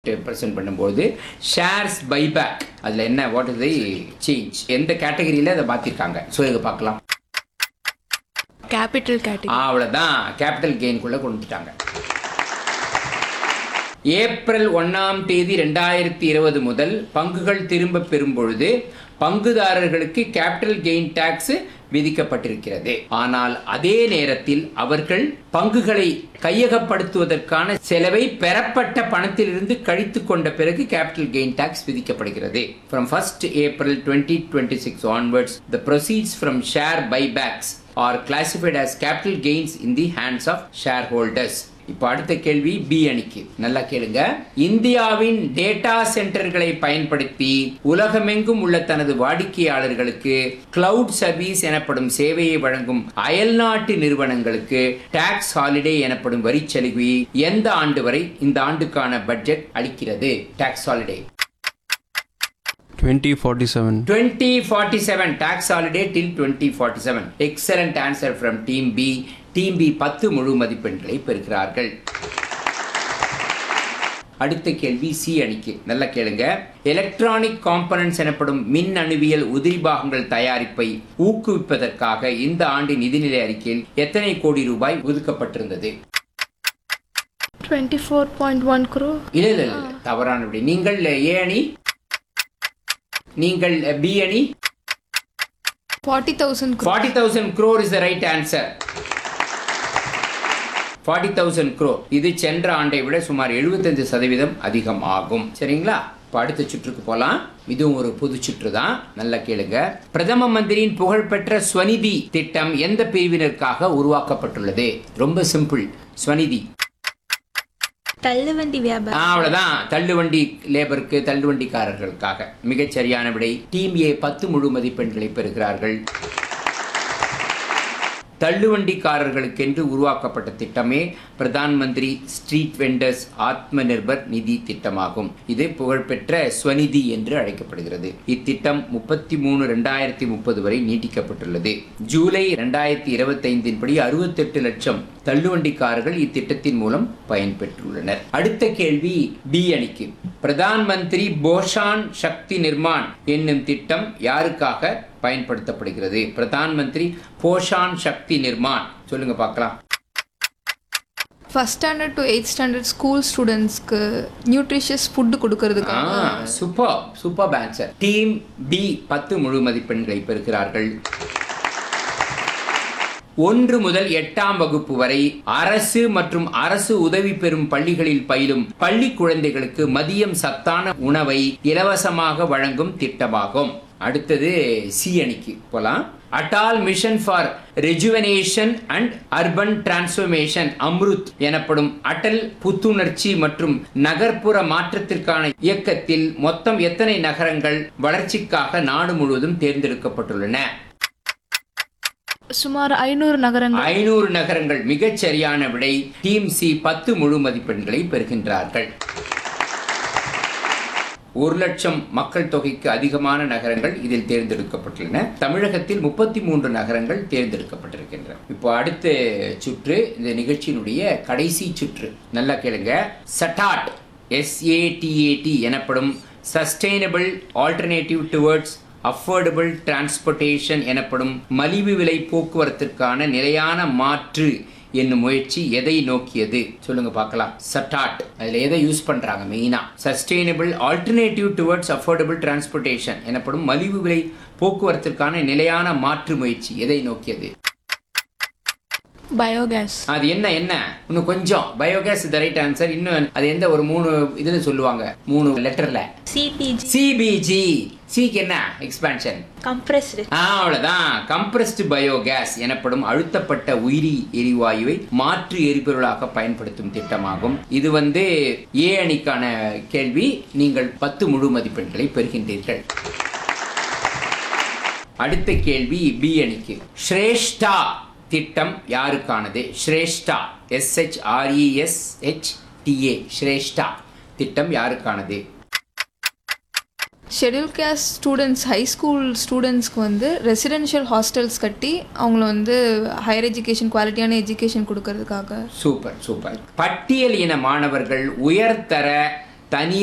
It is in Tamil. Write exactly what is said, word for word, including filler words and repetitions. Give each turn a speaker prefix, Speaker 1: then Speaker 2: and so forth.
Speaker 1: பிரசன்ட் பண்ணும்போது ஷேர்ஸ் பைபேக் அதில் என்ன வாட் இஸ் தி சேஞ்ச் எந்த கேட்டகரியில் அதை மாற்றிருக்காங்க. ஸோ இதை பார்க்கலாம்.
Speaker 2: கேபிட்டல் கேட்டகரி
Speaker 1: அவ்வளோதான், கேபிட்டல் கெயின்குள்ளே கொண்டு வந்துட்டாங்க. ஏப்ரல் ஒன்றாம் தேதி ரெண்டாயிரத்தி இருபது முதல் பங்குகள் திரும்ப பெறும் பொழுது பங்குதாரர்களுக்கு கேபிட்டல் கெயின் டாக்ஸ் விதிக்கப்பட்டிருக்கிறது. ஆனால் அதே நேரத்தில் அவர்கள் பங்குகளை கையகப்படுத்துவதற்கான செலவை பெறப்பட்ட பணத்திலிருந்து கழித்து கொண்ட பிறகு capital gain tax விதிக்கப்படுகிறது. From first April twenty twenty-six onwards, the proceeds from share buybacks are classified as capital gains in the hands of shareholders. இப்போ அடுத்த கேள்வி பி அணிக்கு. நல்லா கேளுங்க. இந்தியாவின் டேட்டா சென்டர்களை பயன்படுத்தி உலகமெங்கும் உள்ள தனது வாடிக்கையாளர்களுக்கு கிளவுட் சர்வீஸ் எனப்படும் சேவையை வழங்கும் அயல்நாட்டு நிறுவனங்களுக்கு டாக்ஸ் ஹாலிடே எனப்படும் வரி சலுகை எந்த ஆண்டு வரை இந்த ஆண்டுக்கான பட்ஜெட் அளிக்கிறது? Tax holiday
Speaker 3: twenty forty-seven.
Speaker 1: twenty forty-seven tax holiday till twenty forty-seven. Excellent answer from team B. team B பத்து முழு மதிப்பெண்களை பெறுகிறார்கள். அடுத்த கேள்வி சி அணிக்கு. நல்லா கேளுங்க. எலக்ட்ரானிக் காம்பனன்ட்ஸ் எனப்படும் மின் அணுவியல் உதிரி பாகங்கள் தயாரிப்பை ஊக்குவிப்பதற்காக இந்த ஆண்டு நிதிநிலை அறிக்கையில் எத்தனை கோடி ரூபாய் ஒதுக்கப்பட்டிருந்தது?
Speaker 2: twenty-four point one crore.
Speaker 1: இல்ல இல்ல இல்ல தவறான விடை. நீங்கள் ஏ அணி, நீங்கள் பி அணி.
Speaker 2: forty thousand crore.
Speaker 1: forty thousand crore is the right answer. forty thousand crore இது சென்ற ஆண்டை விட சுமார் எழுபத்தஞ்சு சதவீதம் அதிகம் ஆகும். சரிங்களா? இப்போ அடுத்த சுற்றுக்கு போகலாம். இதுவும் ஒரு பொது சுற்று தான். நல்லா கேளுங்க. பிரதம மந்திரியின் புகழ்பெற்ற ஸ்வநிதி திட்டம் எந்த பிரிவினருக்காக உருவாக்கப்பட்டுள்ளது? ரொம்ப சிம்பிள். ஸ்வநிதி
Speaker 4: தள்ளுவண்டி வியாபாரம்.
Speaker 1: அவ்வளவுதான், தள்ளுவண்டி லேபருக்கு, தள்ளுவண்டிக்காரர்களுக்காக. மிகச் சரியான விடை. டீம் ஏ பத்து முழு மதிப்பெண்களை பெறுகிறார்கள். தள்ளுவண்டிக்காரர்களுக்கென்று உருவாக்கப்பட்ட திட்டமே பிரதான் மந்திரி ஸ்ட்ரீட் வெண்டர்ஸ் ஆத்ம நிர்பர் நிதி திட்டமாகும். இது புகழ்பெற்ற ஸ்வநிதி என்று அழைக்கப்படுகிறது. இத்திட்டம் முப்பத்தி மூணு ரெண்டாயிரத்தி முப்பது வரை நீட்டிக்கப்பட்டுள்ளது. ஜூலை ரெண்டாயிரத்தி இருபத்தி ஐந்தின் படி அறுபத்தெட்டு லட்சம் தள்ளுவண்டிக்காரர்கள் இத்திட்டத்தின் மூலம் பயன்பெற்றுள்ளனர். அடுத்த கேள்வி பி அணிக்கு. பிரதான் மந்திரி போஷான் சக்தி நிர்மான் என்னும் திட்டம் யாருக்காக பயன்படுத்தப்படுகிறது? பிரதான் மந்திரி போஷான் சக்தி நிர்மான் சொல்லுங்க பார்க்கலாம்.
Speaker 2: First standard to eight standard school ஸ்டூடெண்ட்ஸ்க்கு நியூட்ரிஷியஸ் ஃபுட் கொடுக்கறதுக்காக.
Speaker 1: Super super answer. Team B பத்து முழு மதிப்பெண்களை பெறுகிறார்கள். ஒன்று முதல் எட்டாம் வகுப்பு வரை அரசு மற்றும் அரசு உதவி பெறும் பள்ளிகளில் பயிலும் பள்ளி குழந்தைகளுக்கு மதியம் சத்தான உணவை இலவசமாக வழங்கும் திட்டமாகும். அடுத்தது சி அணிக்கு போலாம். Atal mission for rejuvenation and urban transformation Amrut எனப்படும் அடல் புத்துணர்ச்சி மற்றும் நகர்ப்புற மாற்றத்திற்கான இயக்கத்தில் மொத்தம் எத்தனை நகரங்கள் வளர்ச்சிக்காக நாடு முழுவதும் தேர்ந்தெடுக்கப்பட்டுள்ளன?
Speaker 2: சுமார் ஐநூறு நகரங்கள்.
Speaker 1: ஐநூறு நகரங்கள் மிகச் சரியான விடை. டீம் சி பத்து முழு மதிப்பெண்களை பெறுகின்றார்கள். ஒரு லட்சம் மக்கள் தொகைக்கு அதிகமான நகரங்கள் இதில் தேர்ந்தெடுக்கப்பட்டுள்ளன. தமிழகத்தில் முப்பத்தி மூன்று நகரங்கள் தேர்ந்தெடுக்கப்பட்டிருக்கின்றன. இப்போ அடுத்த சுற்று இந்த நிகழ்ச்சியினுடைய கடைசி சுற்று. நல்லா கேளுங்க. சட்டாட் எஸ்ஏடிஏடி எனப்படும் sustainable alternative towards affordable transportation எனப்படும் மலிவு விலை போக்குவரத்திற்கான நிலையான மாற்று என்னும் முயற்சி எதை நோக்கியது? சொல்லுங்க பார்க்கலாம். சட்டாட் அதுல எதை யூஸ் பண்றாங்க மெயினா? Sustainable alternative towards affordable transportation எனப்படும் மலிவு விலை போக்குவரத்திற்கான நிலையான மாற்று முயற்சி எதை நோக்கியது?
Speaker 2: பயோகேஸ்.
Speaker 1: அது என்ன என்ன இன்னும் கொஞ்சம். Biogas the right answer. இன்னும் அது எந்த ஒரு மூணு இதுல சொல்லுவாங்க, மூணு லெட்டர்ல.
Speaker 4: சிபிஜி.
Speaker 1: சிபிஜி. சிக்கு என்ன எக்ஸ்பான்ஷன்?
Speaker 4: கம்ப்ரஸ்டு.
Speaker 1: அவ்வளவுதான். கம்ப்ரஸ்டு பயோகேஸ் எனப்படும் அழுத்தப்பட்ட உயிரி எரிவாயுவை மாற்று எரிபொருளாக பயன்படுத்தும் திட்டமாகும். இது வந்து ஏ அணிக்கான கேள்வி. நீங்கள் பத்து முழு மதிப்பெண்களை பெறுகின்றீர்கள். அடுத்த கேள்வி பி அணிக்கு. ஸ்ரேஷ்டா திட்டம் யாருக்கானது? ஸ்ரேஷ்டா எஸ்ஹெச்ஆர்இஎஸ்ஹெச்டிஏ ஸ்ரேஷ்டா திட்டம் யாருக்கானது?
Speaker 2: Schedule caste students, high school ஸ்டூடெண்ட்ஸ்க்கு வந்து ரெசிடென்ஷியல் ஹாஸ்டல்ஸ் கட்டி அவங்கள வந்து ஹையர் எஜுகேஷன், குவாலிட்டியான எஜுகேஷன் கொடுக்கறதுக்காக.
Speaker 1: Super super. பட்டியல் இன மாணவர்கள் உயர்தர தனி